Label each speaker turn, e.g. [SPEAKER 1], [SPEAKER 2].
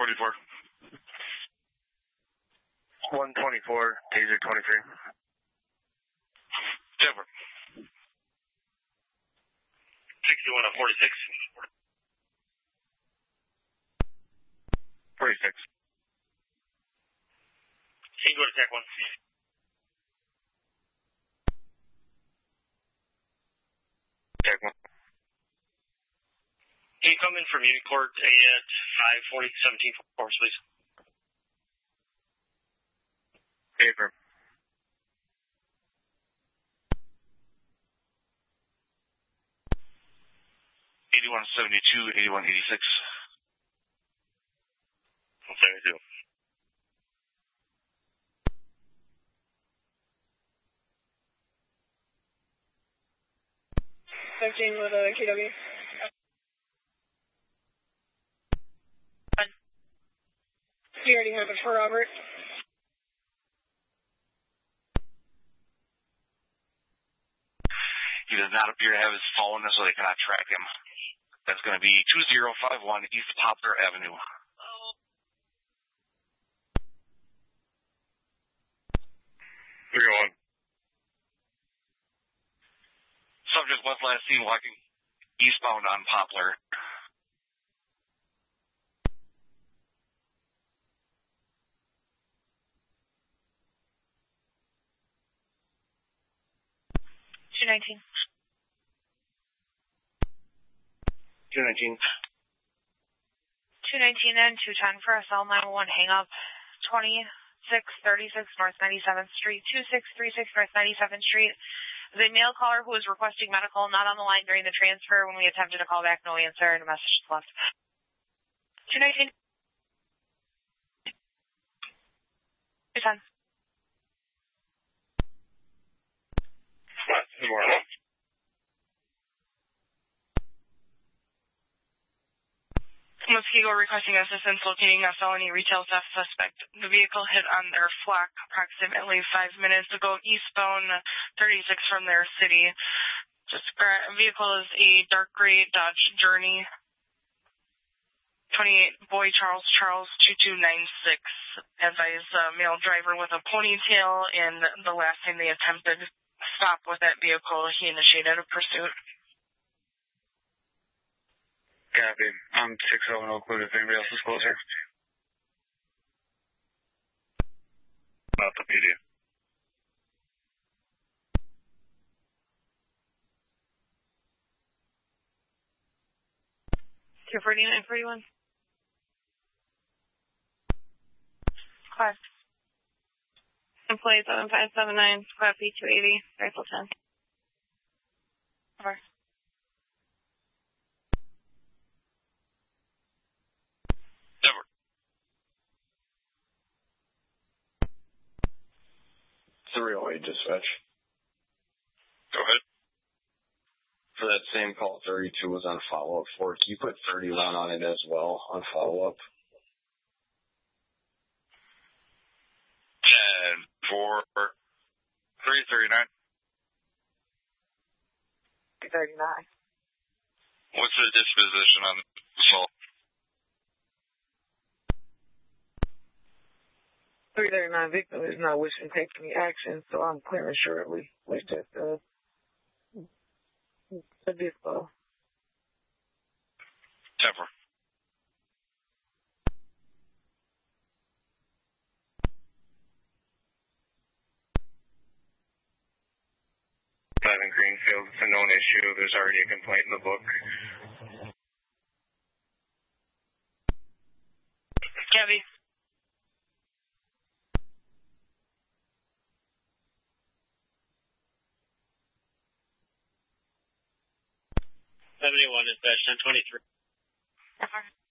[SPEAKER 1] 24.
[SPEAKER 2] 124, Taser 23.
[SPEAKER 1] Denver.
[SPEAKER 3] 61 on 46.
[SPEAKER 2] 46.
[SPEAKER 3] Can you go to Tech 1?
[SPEAKER 2] Tech 1.
[SPEAKER 3] Can you come in from Unicourt at 540, 17 force, please?
[SPEAKER 2] Paper.
[SPEAKER 1] $81.72, $81.86.
[SPEAKER 3] 172.
[SPEAKER 4] With a KW. We already have it for Robert.
[SPEAKER 1] He does not appear to have his phone, so they cannot track him. That's going to be 2051 East Poplar Avenue.
[SPEAKER 2] You're on.
[SPEAKER 1] Subject left last seen walking eastbound on Poplar.
[SPEAKER 4] Two 19.
[SPEAKER 2] 219.
[SPEAKER 4] 219 and 210 for SL 911 hang up 2636 North 97th Street, 2636 North 97th Street. The male caller who was requesting medical not on the line during the transfer. When we attempted to call back, no answer, and a message left. 219. 210.
[SPEAKER 2] Good morning.
[SPEAKER 4] Muskego requesting assistance locating a felony retail theft suspect. The vehicle hit on their flock approximately 5 minutes ago, eastbound 36 from their city. Vehicle is a dark gray Dodge Journey. 28 Boy Charles 2296. Advised male driver with a ponytail, and the last time they attempted stop with that vehicle, he initiated a pursuit.
[SPEAKER 2] Copy. I'm 6-0 Oakwood if anybody else is closer.
[SPEAKER 3] Not the PD.
[SPEAKER 4] Two 49, 41. Class. Employee 7579, Squad B280, Rifle 10. Over.
[SPEAKER 1] Denver.
[SPEAKER 5] 308 dispatch.
[SPEAKER 1] Go ahead.
[SPEAKER 5] For that same call, 32 was on follow-up for. Can you put 31 on it as well on follow-up?
[SPEAKER 1] And for 339.
[SPEAKER 4] 39.
[SPEAKER 1] What's the disposition on the assault?
[SPEAKER 6] 339 victim is not wishing to take any action, so I'm clearing shortly. We just a dispo.
[SPEAKER 1] Temper.
[SPEAKER 2] In Greenfield, it's a known issue. There's already a complaint in the book.
[SPEAKER 4] Gabby.
[SPEAKER 3] Dispatch 1023.